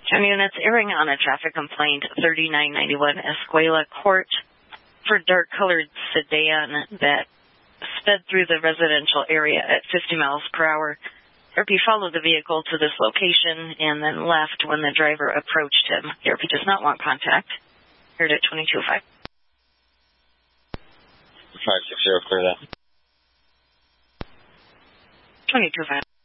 10 units airing on a traffic complaint, 3991 Escuela Court, for dark-colored sedan that sped through the residential area at 50 miles per hour. Therapy followed the vehicle to this location and then left when the driver approached him. Therapy does not want contact. Heard at 22.5. 560, clear that. 22.5.